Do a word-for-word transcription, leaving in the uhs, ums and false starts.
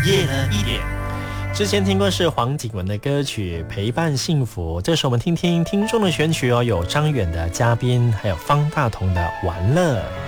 夜的一点。 之前听过是黄景文的歌曲《陪伴幸福》，这时候我们听听听众的选曲哦，有张远的《嘉宾》，还有方大同的《玩乐》。